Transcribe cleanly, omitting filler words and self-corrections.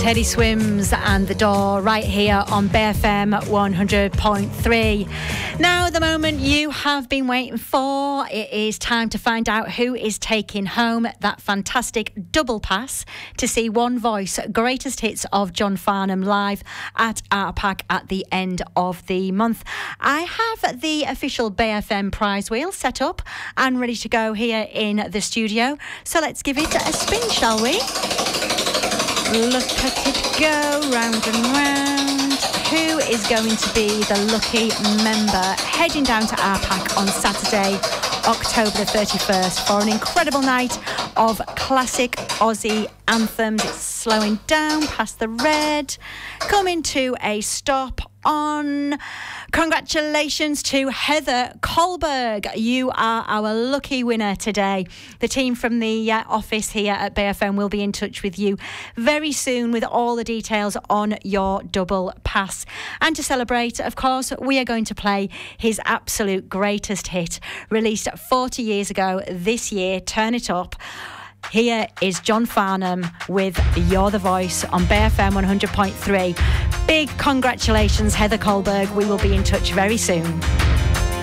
Teddy Swims and The Door right here on BFM 100.3. Now, the moment you have been waiting for, it is time to find out who is taking home that fantastic double pass to see One Voice Greatest Hits of John Farnham live at Art Pack at the end of the month. I have the official BFM prize wheel set up and ready to go here in the studio. So let's give it a spin, shall we? Look at it go round and round. Who is going to be the lucky member heading down to our pack on Saturday, October the 31st for an incredible night of classic Aussie anthems? It's slowing down past the red, coming to a stop on. Congratulations to Heather Kohlberg. You are our lucky winner today. The team from the office here at BFM will be in touch with you very soon with all the details on your double pass. And to celebrate, of course, we are going to play his absolute greatest hit, released 40 years ago this year, Turn It Up. Here is John Farnham with You're the Voice on BFM 100.3. Big congratulations, Heather Kohlberg. We will be in touch very soon.